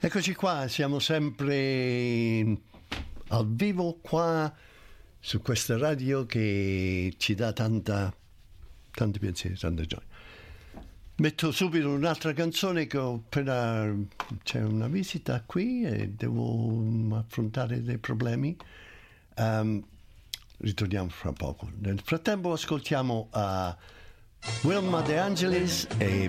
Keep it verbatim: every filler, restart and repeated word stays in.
Eccoci qua, siamo sempre al vivo qua su questa radio che ci dà tanta, tanti pensieri, tanta gioia. Metto subito un'altra canzone che ho appena... c'è una visita qui e devo affrontare dei problemi. Um, ritorniamo fra poco. Nel frattempo ascoltiamo uh, Wilma De Angelis e